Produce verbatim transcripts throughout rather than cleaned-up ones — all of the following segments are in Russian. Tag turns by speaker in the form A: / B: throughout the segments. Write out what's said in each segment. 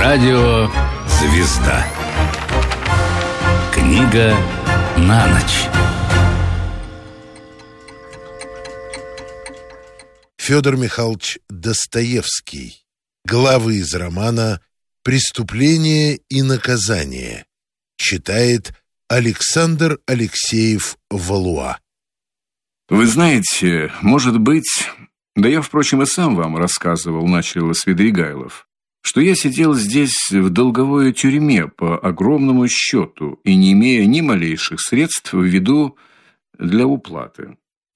A: Радио «Звезда». Книга на ночь.
B: Федор Михайлович Достоевский. Главы из романа «Преступление и наказание». Читает Александр Алексеев Валуа.
C: Вы знаете, может быть, да я, впрочем, и сам вам рассказывал, начал Свидригайлов, что я сидел здесь в долговой тюрьме по огромному счету и не имея ни малейших средств в виду для уплаты.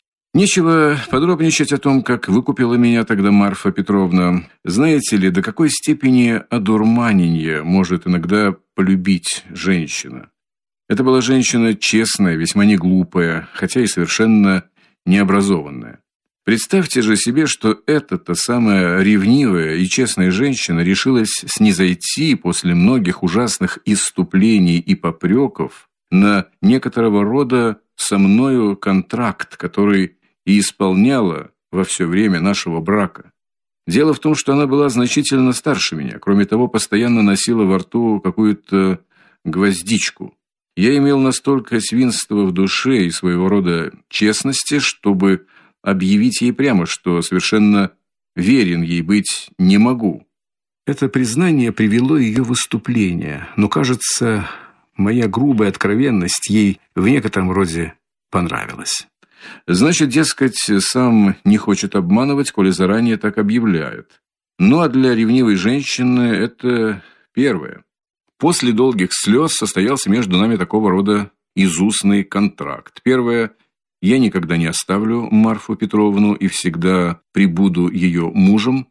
C: Нечего подробничать о том, как выкупила меня тогда Марфа Петровна. Знаете ли, до какой степени одурманения может иногда полюбить женщина? Это была женщина честная, весьма не глупая, хотя и совершенно необразованная. Представьте же себе, что эта-то самая ревнивая и честная женщина решилась снизойти после многих ужасных исступлений и попреков на некоторого рода со мною контракт, который и исполняла во все время нашего брака. Дело в том, что она была значительно старше меня, кроме того, постоянно носила во рту какую-то гвоздичку. Я имел настолько свинства в душе и своего рода честности, чтобы объявить ей прямо, что совершенно верен ей быть не могу. Это признание привело ее в выступление, но, кажется, моя грубая откровенность ей в некотором роде понравилась. Значит, дескать, сам не хочет обманывать, коли заранее так объявляет. Ну, а для ревнивой женщины это первое. После долгих слез состоялся между нами такого рода изустный контракт. Первое: я никогда не оставлю Марфу Петровну и всегда пребуду ее мужем.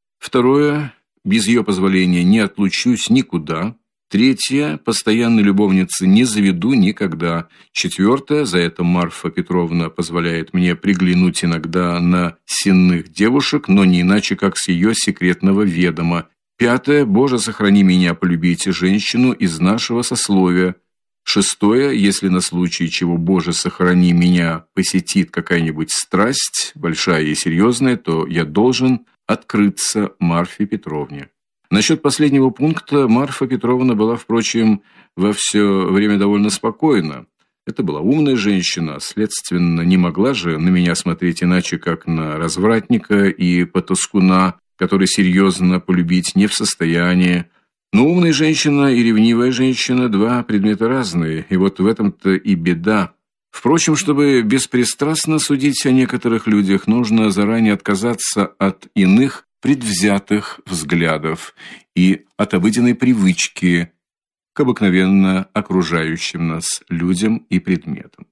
C: Второе: без ее позволения не отлучусь никуда. Третье: постоянной любовницы не заведу никогда. Четвертое: за это Марфа Петровна позволяет мне приглянуть иногда на сенных девушек, но не иначе, как с ее секретного ведома. Пятое: Боже, сохрани меня полюбить женщину из нашего сословия. Шестое: если на случай чего, Боже, сохрани меня, посетит какая-нибудь страсть, большая и серьезная, то я должен открыться Марфе Петровне. Насчет последнего пункта Марфа Петровна была, впрочем, во все время довольно спокойна. Это была умная женщина, следственно, не могла же на меня смотреть иначе, как на развратника и потаскуна, который серьезно полюбить не в состоянии. Но умная женщина и ревнивая женщина – два предмета разные, и вот в этом-то и беда. Впрочем, чтобы беспристрастно судить о некоторых людях, нужно заранее отказаться от иных предвзятых взглядов и от обыденной привычки к обыкновенно окружающим нас людям и предметам.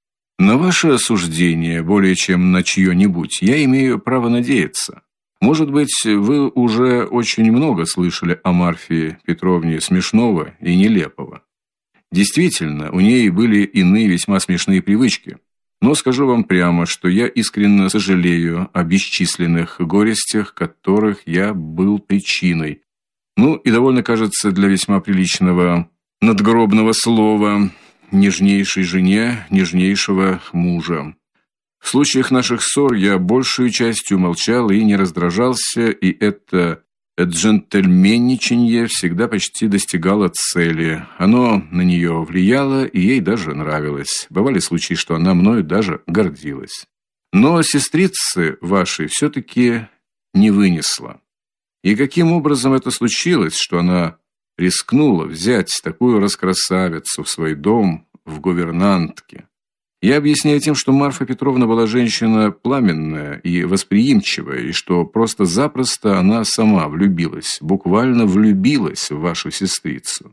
C: На ваше осуждение, более чем на чье-нибудь, я имею право надеяться. Может быть, вы уже очень много слышали о Марфе Петровне смешного и нелепого. Действительно, у ней были иные весьма смешные привычки. Но скажу вам прямо, что я искренне сожалею о бесчисленных горестях, которых я был причиной. Ну, и довольно, кажется, для весьма приличного надгробного слова нежнейшей жене нежнейшего мужа. В случаях наших ссор я большую частью молчал и не раздражался, и это джентльменничанье всегда почти достигало цели. Оно на нее влияло, и ей даже нравилось. Бывали случаи, что она мною даже гордилась. Но сестрицы вашей все-таки не вынесла. И каким образом это случилось, что она рискнула взять такую раскрасавицу в свой дом в гувернантке? Я объясняю тем, что Марфа Петровна была женщина пламенная и восприимчивая, и что просто-запросто она сама влюбилась, буквально влюбилась в вашу сестрицу.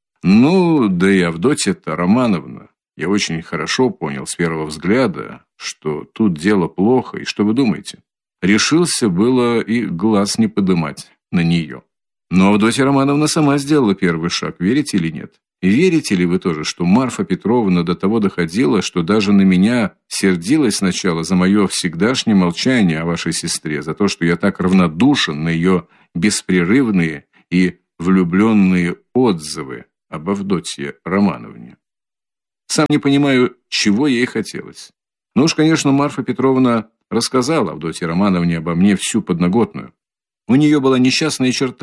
C: Ну, да и Авдотья-то Романовна. Я очень хорошо понял с первого взгляда, что тут дело плохо, и что вы думаете? Решился было и глаз не подымать на нее. Но Авдотья Романовна сама сделала первый шаг, верите или нет? И верите ли вы тоже, что Марфа Петровна до того доходила, что даже на меня сердилась сначала за мое всегдашнее молчание о вашей сестре, за то, что я так равнодушен на ее беспрерывные и влюбленные отзывы об Авдотье Романовне? Сам не понимаю, чего ей хотелось. Ну уж, конечно, Марфа Петровна рассказала Авдотье Романовне обо мне всю подноготную. У нее была несчастная черта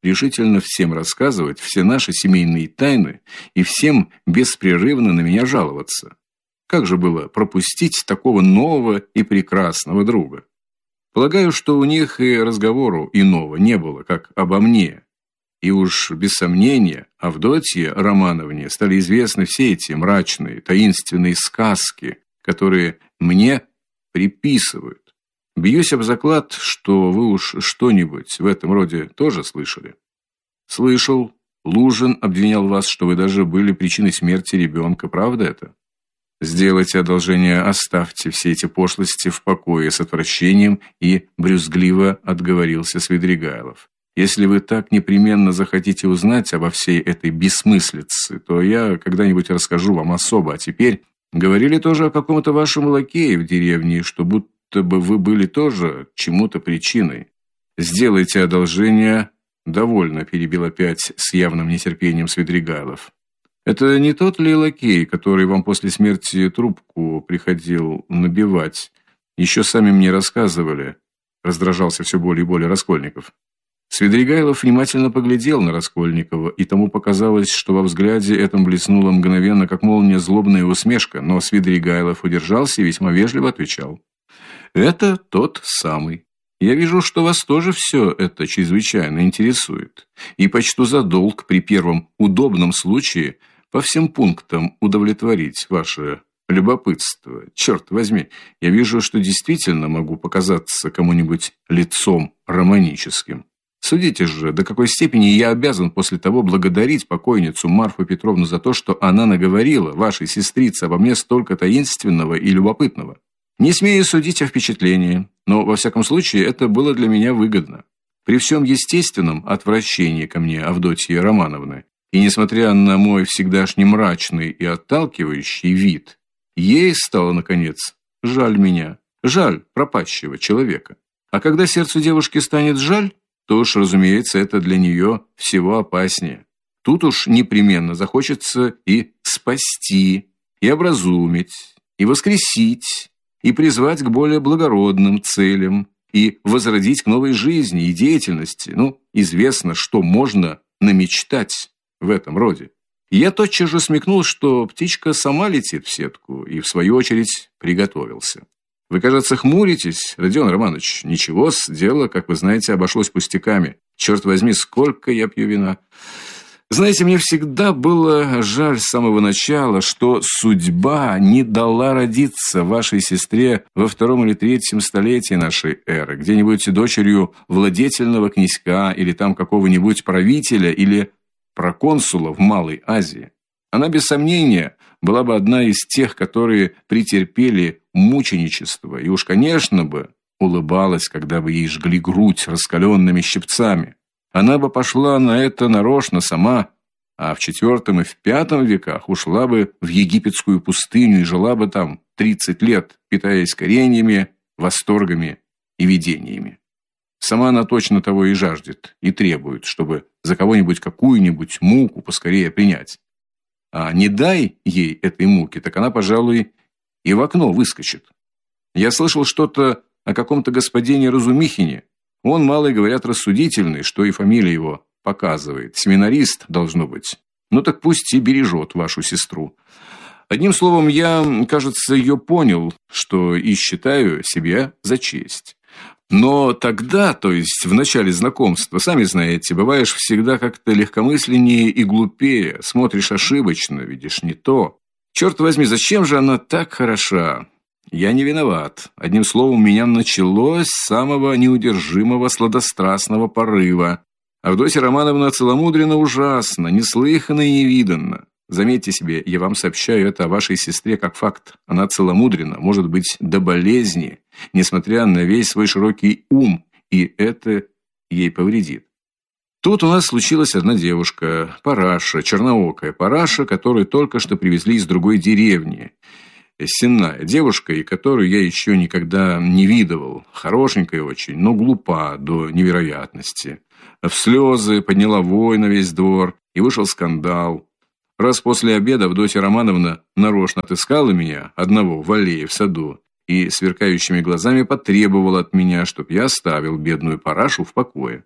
C: решительно всем рассказывать все наши семейные тайны и всем беспрерывно на меня жаловаться. Как же было пропустить такого нового и прекрасного друга? Полагаю, что у них и разговору иного не было, как обо мне. И уж без сомнения Авдотье Романовне стали известны все эти мрачные, таинственные сказки, которые мне приписывают. Бьюсь об заклад, что вы уж что-нибудь в этом роде тоже слышали. Слышал, Лужин обвинял вас, что вы даже были причиной смерти ребенка, правда это? Сделайте одолжение, оставьте все эти пошлости в покое, с отвращением и брюзгливо отговорился Свидригайлов. Если вы так непременно захотите узнать обо всей этой бессмыслице, то я когда-нибудь расскажу вам особо. А теперь говорили тоже о каком-то вашем лакее в деревне, что будто бы вы были тоже чему-то причиной. Сделайте одолжение. Довольно, перебил опять с явным нетерпением Свидригайлов. Это не тот ли лакей, который вам после смерти трубку приходил набивать? Еще сами мне рассказывали. Раздражался все более и более Раскольников. Свидригайлов внимательно поглядел на Раскольникова, и тому показалось, что во взгляде этом блеснула мгновенно, как молния, злобная усмешка, но Свидригайлов удержался и весьма вежливо отвечал: "Это тот самый. Я вижу, что вас тоже все это чрезвычайно интересует, и почту за долг при первом удобном случае по всем пунктам удовлетворить ваше любопытство. Черт возьми, я вижу, что действительно могу показаться кому-нибудь лицом романическим. Судите же, до какой степени я обязан после того благодарить покойницу Марфу Петровну за то, что она наговорила вашей сестрице обо мне столько таинственного и любопытного. Не смею судить о впечатлении, но во всяком случае это было для меня выгодно. При всем естественном отвращении ко мне Авдотьи Романовны, и несмотря на мой всегдашний мрачный и отталкивающий вид, ей стало, наконец, жаль меня, жаль пропащего человека. А когда сердцу девушки станет жаль, то уж, разумеется, это для нее всего опаснее. Тут уж непременно захочется и спасти, и образумить, и воскресить, и призвать к более благородным целям, и возродить к новой жизни и деятельности. Ну, известно, что можно намечтать в этом роде. Я тотчас же смекнул, что птичка сама летит в сетку, и в свою очередь приготовился. Вы, кажется, хмуритесь, Родион Романович. Ничего-с, дело, как вы знаете, обошлось пустяками. Черт возьми, сколько я пью вина. Знаете, мне всегда было жаль с самого начала, что судьба не дала родиться вашей сестре во втором или третьем столетии нашей эры, где-нибудь дочерью владетельного князька или там какого-нибудь правителя или проконсула в Малой Азии. Она, без сомнения, была бы одна из тех, которые претерпели мученичество, и уж, конечно бы, улыбалась, когда бы ей жгли грудь раскаленными щипцами. Она бы пошла на это нарочно сама, а в четвёртом и в пятом веках ушла бы в египетскую пустыню и жила бы там тридцать лет, питаясь кореньями, восторгами и видениями. Сама она точно того и жаждет, и требует, чтобы за кого-нибудь какую-нибудь муку поскорее принять. А не дай ей этой муки, так она, пожалуй, и в окно выскочит. Я слышал что-то о каком-то господине Разумихине. Он, малый, говорят, рассудительный, что и фамилия его показывает. Семинарист, должно быть. Ну так пусть и бережет вашу сестру. Одним словом, я, кажется, ее понял, что и считаю себе за честь. Но тогда, то есть в начале знакомства, сами знаете, бываешь всегда как-то легкомысленнее и глупее, смотришь ошибочно, видишь не то. Черт возьми, зачем же она так хороша? Я не виноват. Одним словом, меня началось с самого неудержимого сладострастного порыва. Авдотья Романовна целомудренна ужасно, неслыханно и невиданно. Заметьте себе, я вам сообщаю это о вашей сестре как факт. Она целомудренна, может быть, до болезни, несмотря на весь свой широкий ум, и это ей повредит. Тут у нас случилась одна девушка, Параша, черноокая Параша, которую только что привезли из другой деревни. Сенная девушка, и которую я еще никогда не видывал. Хорошенькая очень, но глупа до невероятности. В слезы подняла вой на весь двор, и вышел скандал. Раз после обеда Авдотья Романовна нарочно отыскала меня, одного в аллее в саду, и сверкающими глазами потребовала от меня, чтоб я оставил бедную Парашу в покое.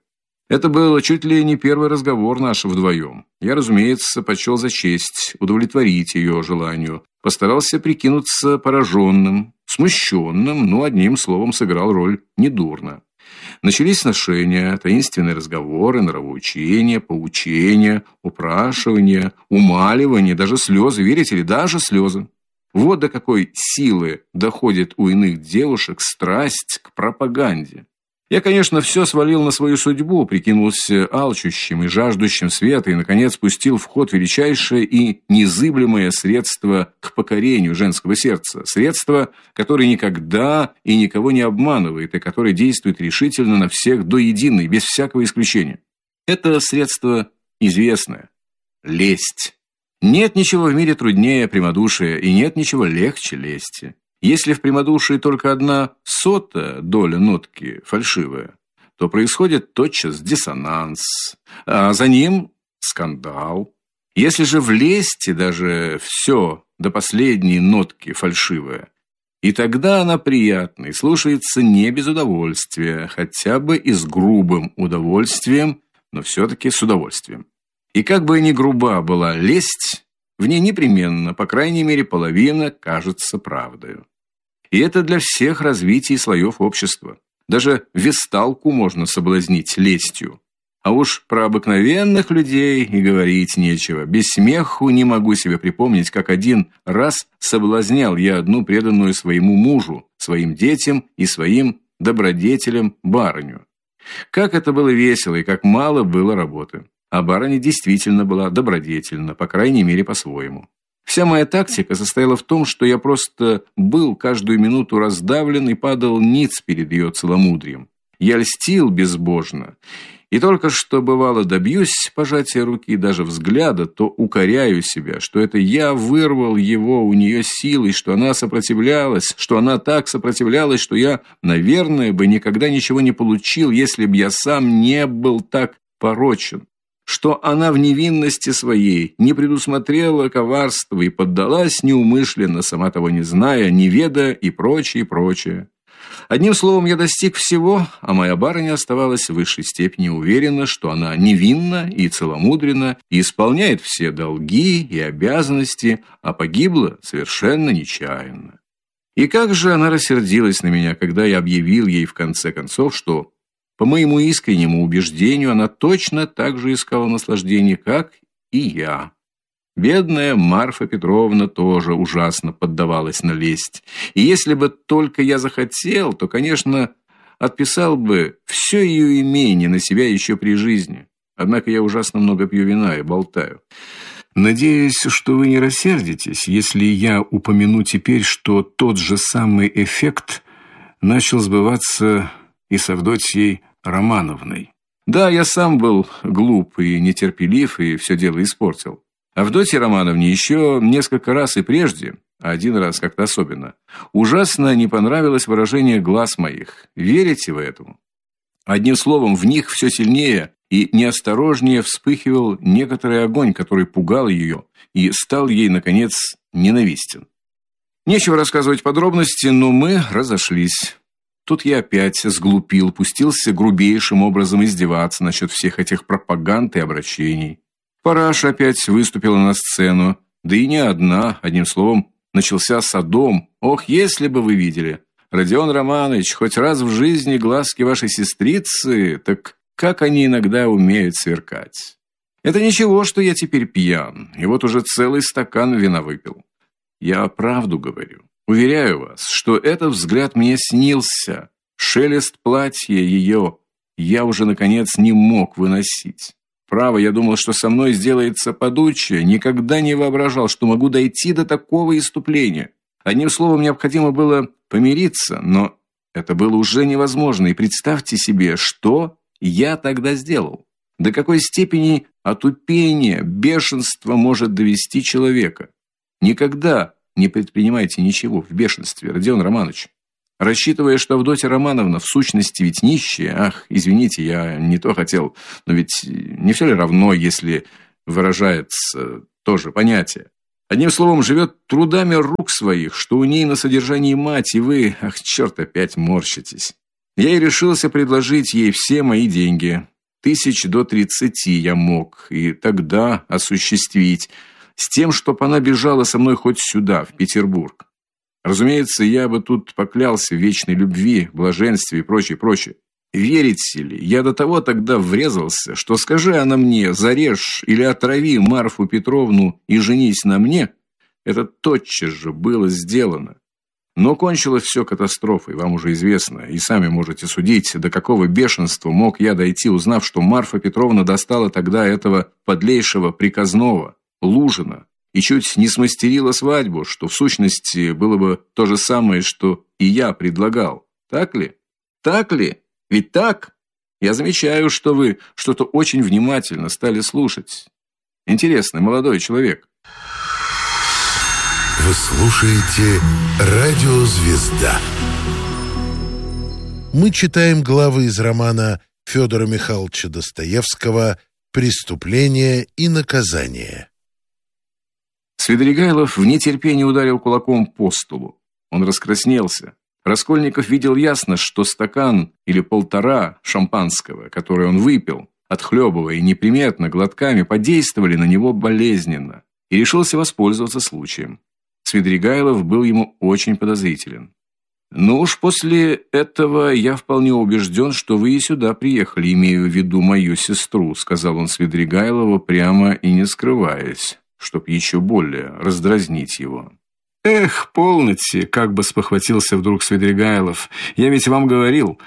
C: Это был чуть ли не первый разговор наш вдвоем. Я, разумеется, почел за честь удовлетворить ее желанию. Постарался прикинуться пораженным, смущенным, но одним словом сыграл роль недурно. Начались сношения, таинственные разговоры, нравоучения, поучения, упрашивания, умаливания, даже слезы, верите ли, даже слезы. Вот до какой силы доходит у иных девушек страсть к пропаганде. Я, конечно, все свалил на свою судьбу, прикинулся алчущим и жаждущим света и, наконец, пустил в ход величайшее и незыблемое средство к покорению женского сердца. Средство, которое никогда и никого не обманывает, и которое действует решительно на всех до единой, без всякого исключения. Это средство известное – лесть. Нет ничего в мире труднее прямодушия, и нет ничего легче лести. Если в прямодушии только одна сотая доля нотки фальшивая, то происходит тотчас диссонанс, а за ним скандал. Если же в лести даже все до последней нотки фальшивое, и тогда она приятна и слушается не без удовольствия, хотя бы и с грубым удовольствием, но все-таки с удовольствием. И как бы ни груба была лесть, в ней непременно, по крайней мере, половина кажется правдою. И это для всех развитий слоев общества. Даже весталку можно соблазнить лестью. А уж про обыкновенных людей и говорить нечего. Без смеху не могу себе припомнить, как один раз соблазнял я одну преданную своему мужу, своим детям и своим добродетелям барыню. Как это было весело и как мало было работы. А барыня действительно была добродетельна, по крайней мере, по-своему. Вся моя тактика состояла в том, что я просто был каждую минуту раздавлен и падал ниц перед ее целомудрием. Я льстил безбожно. И только что, бывало, добьюсь пожатия руки, даже взгляда, то укоряю себя, что это я вырвал его у нее силой, что она сопротивлялась, что она так сопротивлялась, что я, наверное, бы никогда ничего не получил, если бы я сам не был так порочен. Что она в невинности своей не предусмотрела коварства и поддалась неумышленно, сама того не зная, не ведая и прочее, и прочее. Одним словом, я достиг всего, а моя барыня оставалась в высшей степени уверена, что она невинна и целомудренна, и исполняет все долги и обязанности, а погибла совершенно нечаянно. И как же она рассердилась на меня, когда я объявил ей в конце концов, что, по моему искреннему убеждению, она точно так же искала наслаждение, как и я. Бедная Марфа Петровна тоже ужасно поддавалась на лесть. И если бы только я захотел, то, конечно, отписал бы все ее имение на себя еще при жизни. Однако я ужасно много пью вина и болтаю. Надеюсь, что вы не рассердитесь, если я упомяну теперь, что тот же самый эффект начал сбываться и с Авдотьей Романовной. Да, я сам был глуп и нетерпелив, и все дело испортил. Авдотье Романовне еще несколько раз и прежде, а один раз как-то особенно, ужасно не понравилось выражение глаз моих. Верите вы этому? Одним словом, в них все сильнее и неосторожнее вспыхивал некоторый огонь, который пугал ее и стал ей, наконец, ненавистен. Нечего рассказывать подробности, но мы разошлись. Тут я опять сглупил, пустился грубейшим образом издеваться насчет всех этих пропаганд и обращений. Параша опять выступила на сцену, да и не одна, одним словом, начался содом. Ох, если бы вы видели, Родион Романович, хоть раз в жизни глазки вашей сестрицы, так как они иногда умеют сверкать. Это ничего, что я теперь пьян, и вот уже целый стакан вина выпил. Я правду говорю. Уверяю вас, что этот взгляд мне снился. Шелест платья ее я уже, наконец, не мог выносить. Право, я думал, что со мной сделается подучие, никогда не воображал, что могу дойти до такого исступления. Одним словом, необходимо было помириться, но это было уже невозможно. И представьте себе, что я тогда сделал. До какой степени отупение, бешенство может довести человека. Никогда не предпринимайте ничего в бешенстве, Родион Романович. Рассчитывая, что Авдотья Романовна в сущности ведь нищая, ах, извините, я не то хотел, но ведь не все ли равно, если выражается то же понятие. Одним словом, живет трудами рук своих, что у ней на содержании мать, и вы, ах, черт, опять морщитесь. Я и решился предложить ей все мои деньги. Тысяч до тридцати я мог и тогда осуществить, с тем, чтоб она бежала со мной хоть сюда, в Петербург. Разумеется, я бы тут поклялся в вечной любви, блаженстве и прочее, прочее. Верите ли, я до того тогда врезался, что скажи она мне: зарежь или отрави Марфу Петровну и женись на мне, это тотчас же было сделано. Но кончилось все катастрофой, вам уже известно, и сами можете судить, до какого бешенства мог я дойти, узнав, что Марфа Петровна достала тогда этого подлейшего приказного, Лужина, и чуть не смастерила свадьбу, что в сущности было бы то же самое, что и я предлагал. Так ли? Так ли? Ведь так? Я замечаю, что вы что-то очень внимательно стали слушать. Интересный молодой человек.
B: Вы слушаете «Радио Звезда». Мы читаем главы из романа Федора Михайловича Достоевского «Преступление и наказание».
C: Свидригайлов в нетерпении ударил кулаком по столу. Он раскраснелся. Раскольников видел ясно, что стакан или полтора шампанского, который он выпил, отхлебывая неприметно глотками, подействовали на него болезненно, и решился воспользоваться случаем. Свидригайлов был ему очень подозрителен. «Ну уж после этого я вполне убежден, что вы и сюда приехали, имею в виду мою сестру», сказал он Свидригайлову прямо и не скрываясь, чтоб еще более раздразнить его. «Эх, полноте!» – как бы спохватился вдруг Свидригайлов. «Я ведь вам говорил.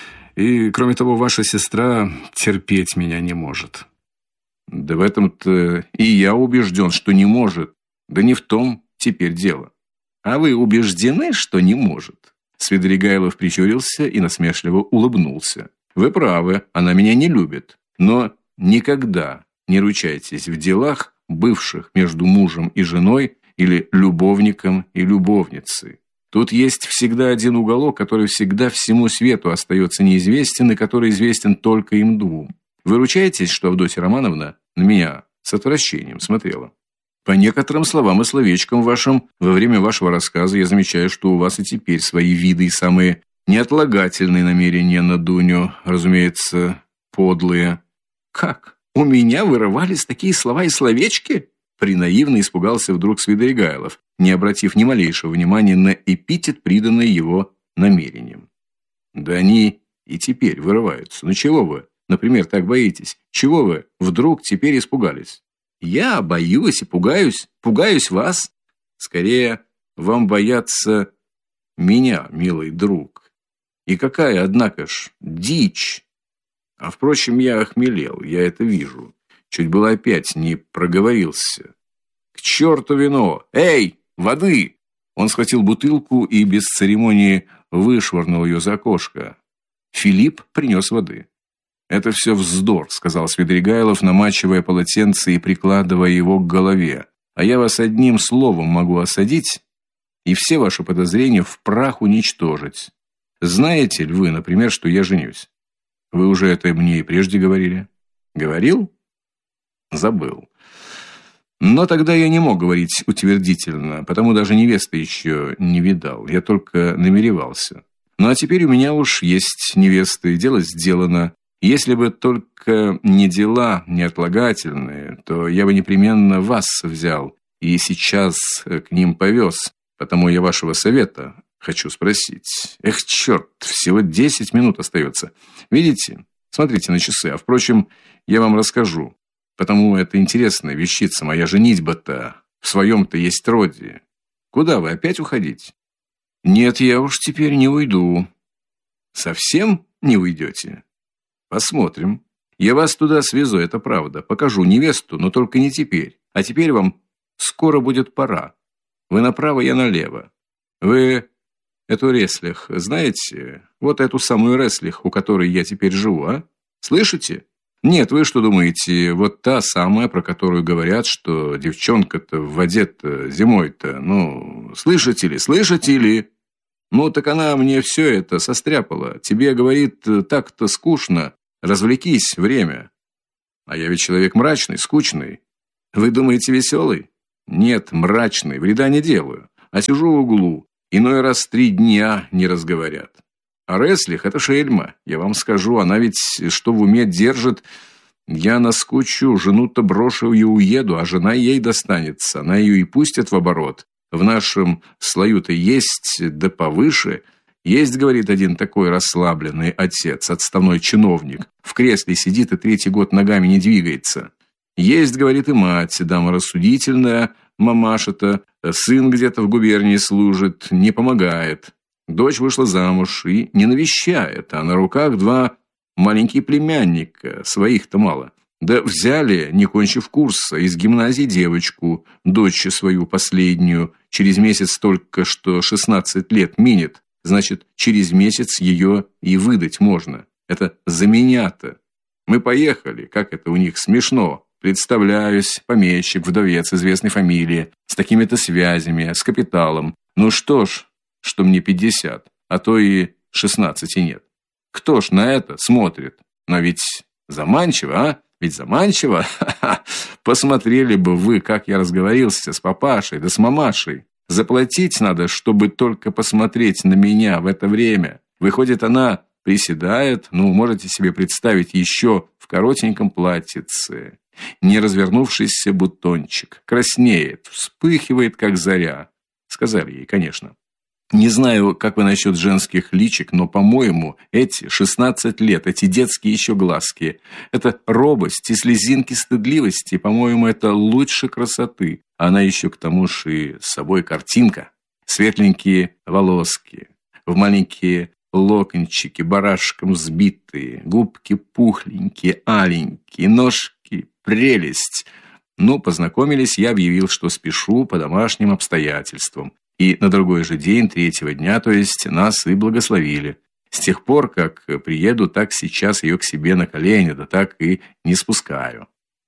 C: И, кроме того, ваша сестра терпеть меня не может». «Да в этом-то и я убежден, что не может. Да не в том теперь дело». «А вы убеждены, что не может?» Свидригайлов прищурился и насмешливо улыбнулся. «Вы правы, она меня не любит. Но никогда не ручайтесь в делах, бывших между мужем и женой, или любовником и любовницей. Тут есть всегда один уголок, который всегда всему свету остается неизвестен и который известен только им двум. Вы ручаетесь, что Авдотья Романовна на меня с отвращением смотрела? По некоторым словам и словечкам вашим во время вашего рассказа я замечаю, что у вас и теперь свои виды и самые неотлагательные намерения на Дуню, разумеется, подлые». «Как? У меня вырывались такие слова и словечки?» Принаивно испугался вдруг Свидригайлов, не обратив ни малейшего внимания на эпитет, приданный его намерением. «Да они и теперь вырываются. Ну чего вы, например, так боитесь? Чего вы вдруг теперь испугались?» «Я боюсь и пугаюсь, пугаюсь вас. Скорее, вам бояться меня, милый друг. И какая, однако ж, дичь! А впрочем, я охмелел, я это вижу. Чуть было опять не проговорился. К черту вино! Эй, воды!» Он схватил бутылку и без церемонии вышвырнул ее за окошко. Филипп принес воды. «Это все вздор», — сказал Свидригайлов, намачивая полотенце и прикладывая его к голове. «А я вас одним словом могу осадить и все ваши подозрения в прах уничтожить. Знаете ли вы, например, что я женюсь? Вы уже это мне и прежде говорили». «Говорил?» «Забыл. Но тогда я не мог говорить утвердительно, потому даже невесты еще не видал. Я только намеревался. Ну а теперь у меня уж есть невеста, и дело сделано. Если бы только не дела неотлагательные, то я бы непременно вас взял и сейчас к ним повез. Потому я вашего совета хочу спросить. Эх, черт, всего десять минут остается. Видите? Смотрите на часы. А впрочем, я вам расскажу. Потому это интересная вещица, моя женитьба-то в своем-то есть роде. Куда вы опять уходить?» «Нет, я уж теперь не уйду». «Совсем не уйдете?» «Посмотрим. Я вас туда свезу, это правда. Покажу невесту, но только не теперь. А теперь вам скоро будет пора. Вы направо, я налево. Вы эту Реслих знаете? Вот эту самую Реслих, у которой я теперь живу, а? Слышите? Нет, вы что думаете, вот та самая, про которую говорят, что девчонка-то в воде-то зимой-то, ну, слышите ли, слышите ли? Ну, так она мне все это состряпала. Тебе, говорит, так-то скучно, развлекись, время. А я ведь человек мрачный, скучный. Вы думаете, веселый? Нет, мрачный, вреда не делаю, а сижу в углу, иной раз три дня не разговорят. А Реслих — это шельма, я вам скажу, она ведь что в уме держит. Я наскучу, жену-то брошу и уеду, а жена ей достанется, она ее и пустит в оборот. В нашем слою-то есть, да повыше. Есть, говорит, один такой расслабленный отец, отставной чиновник, в кресле сидит и третий год ногами не двигается. Есть, говорит, и мать, дама рассудительная, мамаша-то, сын где-то в губернии служит, не помогает. Дочь вышла замуж и не навещает, а на руках два маленькие племянника, своих-то мало. Да взяли, не кончив курса, из гимназии девочку, дочь свою последнюю, через месяц только что шестнадцать лет минет, значит, через месяц ее и выдать можно. Это за меня-то. Мы поехали, как это у них смешно. Представляюсь, помещик, вдовец известной фамилии, с такими-то связями, с капиталом. Ну что ж, что мне пятьдесят, а то и шестнадцати нет. Кто ж на это смотрит? Но ведь заманчиво, а? Ведь заманчиво. Ха-ха. Посмотрели бы вы, как я разговорился с папашей, да с мамашей. Заплатить надо, чтобы только посмотреть на меня в это время. Выходит, она приседает, ну, можете себе представить, еще в коротеньком платьице. Не развернувшийся бутончик. Краснеет, вспыхивает, как заря. Сказали ей, конечно. Не знаю, как вы насчет женских личик, но, по-моему, эти шестнадцать лет, эти детские еще глазки, это робость и слезинки стыдливости, по-моему, это лучше красоты. Она еще к тому же и с собой картинка. Светленькие волоски, в маленькие локончики, барашком взбитые, губки пухленькие, аленькие, ножки, прелесть. Ну, познакомились, я объявил, что спешу по домашним обстоятельствам. И на другой же день, третьего дня, то есть, нас и благословили. С тех пор, как приеду, так сейчас ее к себе на колени, да так и не спускаю.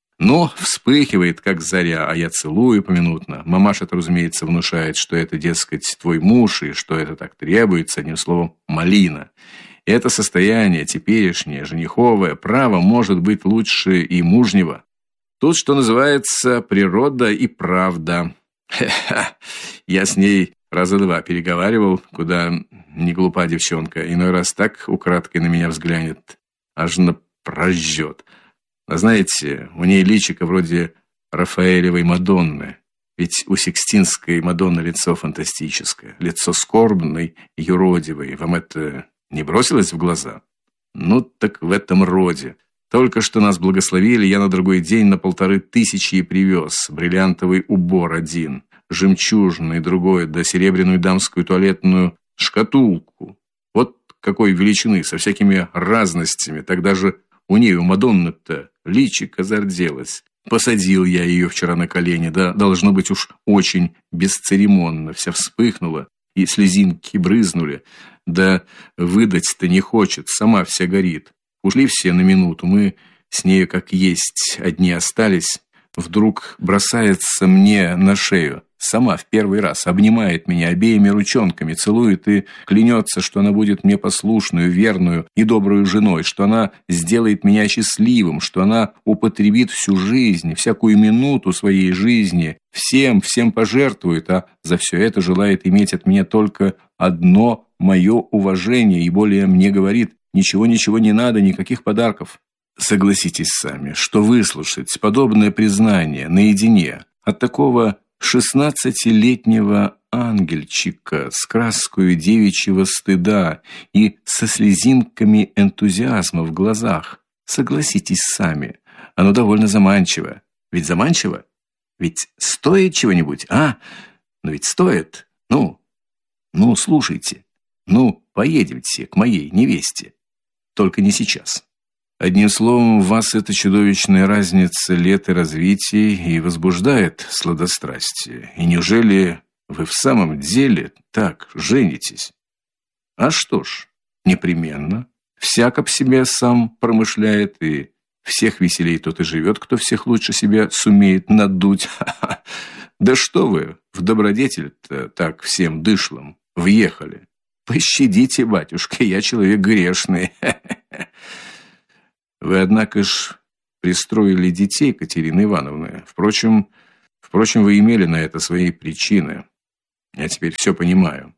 C: Но вспыхивает, как заря, а я целую поминутно. Мамаша-то, разумеется, внушает, что это, дескать, твой муж, и что это так требуется, одним словом, малина. И это состояние теперешнее, жениховое, право может быть лучше и мужнего. Тут, что называется, природа и правда. Ха-ха. Я с ней раза два переговаривал, куда не глупа девчонка. Иной раз так украдкой на меня взглянет, аж напрожжет. А знаете, у ней личико вроде Рафаэлевой Мадонны. Ведь у Сикстинской Мадонны лицо фантастическое, лицо скорбное, юродивое. Вам это не бросилось в глаза? Ну, так в этом роде. Только что нас благословили, я на другой день на полторы тысячи и привез. Бриллиантовый убор один, жемчужный другой, да серебряную дамскую туалетную шкатулку. Вот какой величины, со всякими разностями. Тогда же у нее, у Мадонны-то, личико зарделось. Посадил я ее вчера на колени, да, должно быть уж очень бесцеремонно. Вся вспыхнула, и слезинки брызнули. Да выдать-то не хочет, сама вся горит. Ушли все на минуту, мы с нею как есть одни остались. Вдруг бросается мне на шею, сама в первый раз обнимает меня обеими ручонками, целует и клянется, что она будет мне послушную, верную и добрую женой, что она сделает меня счастливым, что она употребит всю жизнь, всякую минуту своей жизни, всем, всем пожертвует, а за все это желает иметь от меня только одно мое уважение и более мне говорит: ничего-ничего не надо, никаких подарков. Согласитесь сами, что выслушать подобное признание наедине от такого шестнадцатилетнего ангельчика с краской девичьего стыда и со слезинками энтузиазма в глазах, согласитесь сами, оно довольно заманчиво. Ведь заманчиво? Ведь стоит чего-нибудь, а? Но ведь стоит. Ну, ну, слушайте. Ну, поедемте к моей невесте. Только не сейчас. Одним словом, вас эта чудовищная разница лет и развитий и возбуждает сладострастие. И неужели вы в самом деле так женитесь? А что ж, непременно. Всяк об себе сам промышляет, и всех веселей тот и живет, кто всех лучше себя сумеет надуть. Ха-ха. Да что вы, в добродетель-то так всем дышлом въехали. Пощадите, батюшка, я человек грешный. Вы, однако ж, пристроили детей, Катерина Ивановна. Впрочем, впрочем, вы имели на это свои причины. Я теперь все понимаю.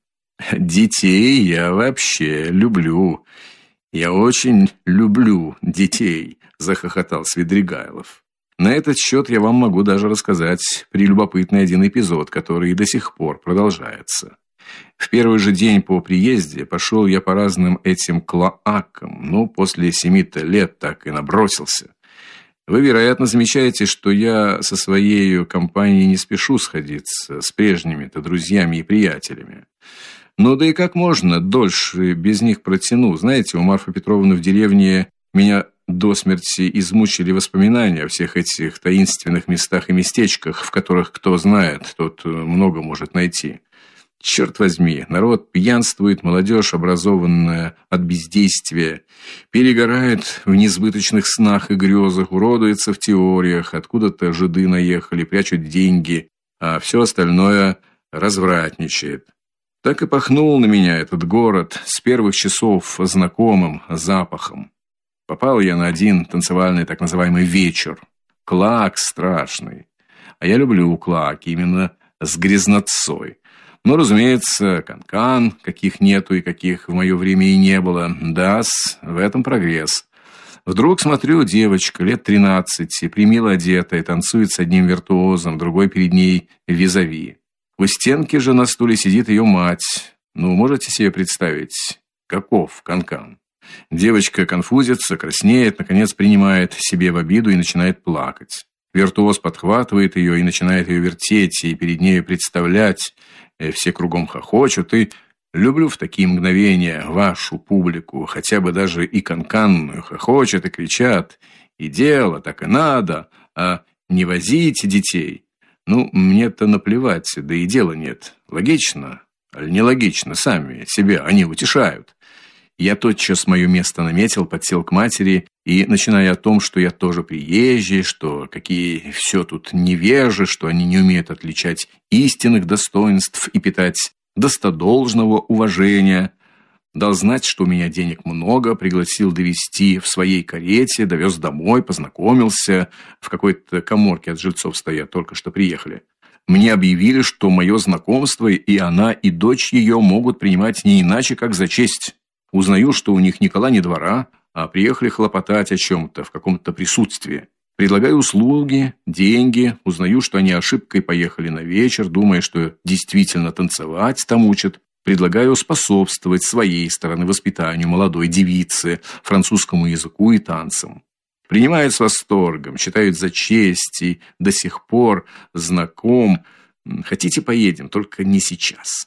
C: Детей я вообще люблю. Я очень люблю детей, захохотал Свидригайлов. На этот счет я вам могу даже рассказать прелюбопытный один эпизод, который и до сих пор продолжается. В первый же день по приезде пошел я по разным этим клоакам, ну, после семи-то лет так и набросился. Вы, вероятно, замечаете, что я со своей компанией не спешу сходиться с прежними-то друзьями и приятелями. Ну да и как можно дольше без них протяну? Знаете, у Марфы Петровны в деревне меня до смерти измучили воспоминания о всех этих таинственных местах и местечках, в которых, кто знает, тот много может найти. Черт возьми, народ пьянствует, молодежь, образованная от бездействия, перегорает в несбыточных снах и грезах, уродуется в теориях, откуда-то жиды наехали, прячут деньги, а все остальное развратничает. Так и пахнул на меня этот город с первых часов знакомым запахом. Попал я на один танцевальный так называемый вечер. Клоак страшный. А я люблю клоак именно с грязнотцой. Но, разумеется, канкан, каких нету и каких в мое время и не было. Да-с, в этом прогресс. Вдруг смотрю, девочка лет тринадцати, примило одетая, танцует с одним виртуозом, другой перед ней визави. У стенки же на стуле сидит ее мать. Ну, можете себе представить, каков канкан? Девочка конфузится, краснеет, наконец принимает себе в обиду и начинает плакать. Виртуоз подхватывает ее и начинает ее вертеть и перед ней представлять. Все кругом хохочут, и люблю в такие мгновения вашу публику, хотя бы даже и канкан хохочет и кричат. И дело так и надо, а не возите детей. Ну, мне-то наплевать, да и дела нет. Логично, аль нелогично, сами себя они утешают. Я тотчас мое место наметил, подсел к матери и, начиная о том, что я тоже приезжий, что какие все тут невежи, что они не умеют отличать истинных достоинств и питать достодолжного уважения, дал знать, что у меня денег много, пригласил довезти в своей карете, довез домой, познакомился, в какой-то каморке от жильцов стоят, только что приехали. Мне объявили, что мое знакомство и она, и дочь ее могут принимать не иначе, как за честь. Узнаю, что у них ни кола, ни двора, а приехали хлопотать о чем-то, в каком-то присутствии. Предлагаю услуги, деньги, узнаю, что они ошибкой поехали на вечер, думая, что действительно танцевать там учат. Предлагаю способствовать своей стороны воспитанию молодой девицы, французскому языку и танцам. Принимают с восторгом, считают за честь и до сих пор знаком. Хотите, поедем, только не сейчас.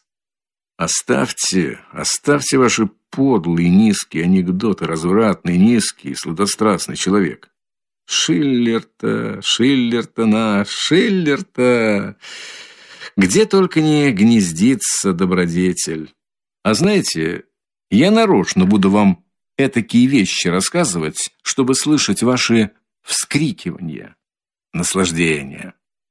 C: Оставьте, оставьте ваши подлые, низкие анекдоты, развратный, низкий, сладострастный человек. Шиллер-то, Шиллер-то наш, Шиллер-то. Где только не гнездится добродетель. А знаете, я нарочно буду вам этакие вещи рассказывать, чтобы слышать ваши вскрикивания, наслаждения.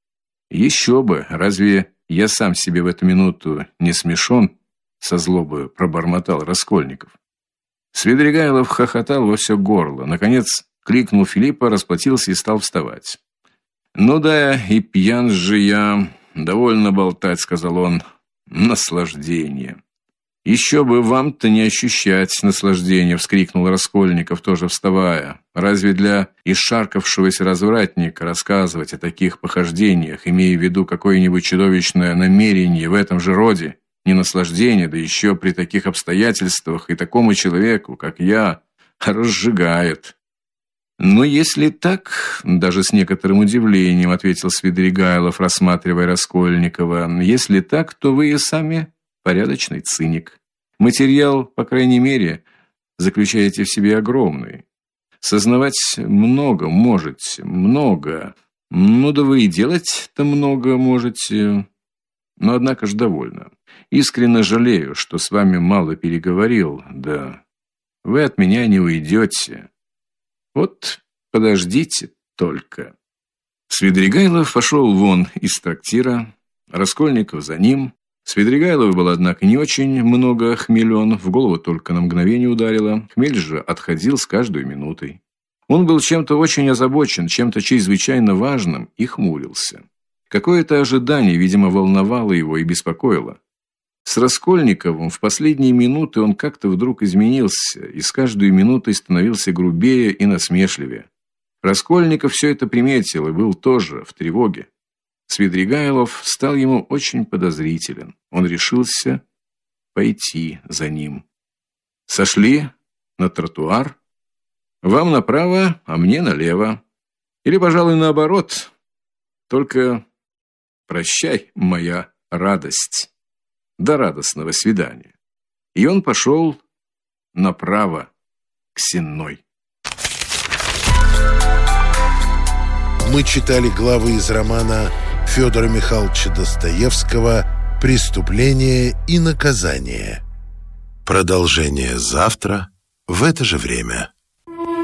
C: Еще бы, разве я сам себе в эту минуту не смешон? Со злобой пробормотал Раскольников. Свидригайлов хохотал во все горло. Наконец кликнул Филиппа, расплатился и стал вставать. Ну да, и пьян же я, довольно болтать, сказал он. Наслаждение. Еще бы вам-то не ощущать наслаждения, вскрикнул Раскольников, тоже вставая. Разве для исшаркавшегося развратника рассказывать о таких похождениях, имея в виду какое-нибудь чудовищное намерение в этом же роде? Не наслаждение, да еще при таких обстоятельствах и такому человеку, как я, разжигает. Но если так, даже с некоторым удивлением ответил Свидригайлов, рассматривая Раскольникова, если так, то вы и сами порядочный циник. Материал, по крайней мере, заключаете в себе огромный. Сознавать много можете, много. Ну да вы и делать-то много можете. Но однако ж довольно. Искренне жалею, что с вами мало переговорил, да вы от меня не уйдете. Вот подождите только. Свидригайлов пошел вон из трактира, Раскольников за ним. Свидригайлов был, однако, не очень много хмелен, в голову только на мгновение ударило. Хмель же отходил с каждой минутой. Он был чем-то очень озабочен, чем-то чрезвычайно важным и хмурился. Какое-то ожидание, видимо, волновало его и беспокоило. С Раскольниковым в последние минуты он как-то вдруг изменился и с каждой минутой становился грубее и насмешливее. Раскольников все это приметил и был тоже в тревоге. Свидригайлов стал ему очень подозрителен. Он решился пойти за ним. Сошли на тротуар. Вам направо, а мне налево. Или, пожалуй, наоборот. Только прощай, моя радость. До радостного свидания. И он пошел направо к Сенной.
B: Мы читали главы из романа Федора Михайловича Достоевского «Преступление и наказание». Продолжение завтра в это же время.